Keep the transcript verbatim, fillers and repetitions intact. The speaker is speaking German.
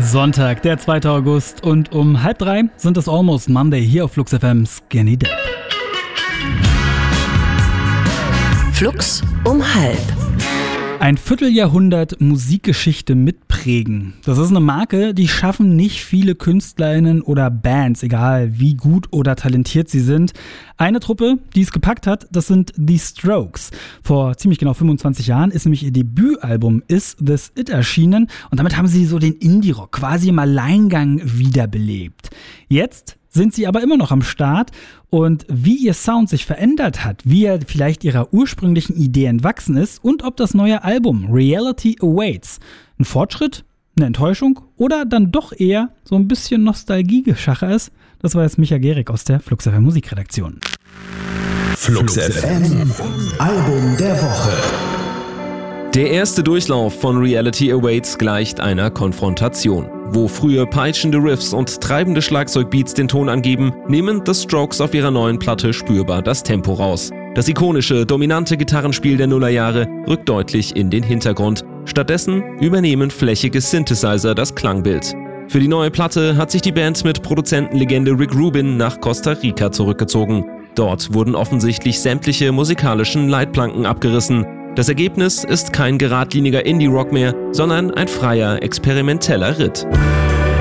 Sonntag, der zweite August und um halb drei sind es Almost Monday hier auf Flux F M Skinny Dip. Flux um halb. Ein Vierteljahrhundert Musikgeschichte mitprägen. Das ist eine Marke, die schaffen nicht viele KünstlerInnen oder Bands, egal wie gut oder talentiert sie sind. Eine Truppe, die es gepackt hat, das sind The Strokes. Vor ziemlich genau fünfundzwanzig Jahren ist nämlich ihr Debütalbum Is This It erschienen und damit haben sie so den Indie-Rock quasi im Alleingang wiederbelebt. Jetzt sind sie aber immer noch am Start und wie ihr Sound sich verändert hat, wie er vielleicht ihrer ursprünglichen Idee entwachsen ist und ob das neue Album Reality Awaits ein Fortschritt, eine Enttäuschung oder dann doch eher so ein bisschen Nostalgie-Geschacher ist, das war jetzt Micha Gehrig aus der Flux F M Musikredaktion. Flux F M Album der Woche. Der erste Durchlauf von Reality Awaits gleicht einer Konfrontation. Wo früher peitschende Riffs und treibende Schlagzeugbeats den Ton angeben, nehmen The Strokes auf ihrer neuen Platte spürbar das Tempo raus. Das ikonische, dominante Gitarrenspiel der Nullerjahre rückt deutlich in den Hintergrund. Stattdessen übernehmen flächige Synthesizer das Klangbild. Für die neue Platte hat sich die Band mit Produzentenlegende Rick Rubin nach Costa Rica zurückgezogen. Dort wurden offensichtlich sämtliche musikalischen Leitplanken abgerissen. Das Ergebnis ist kein geradliniger Indie-Rock mehr, sondern ein freier, experimenteller Ritt.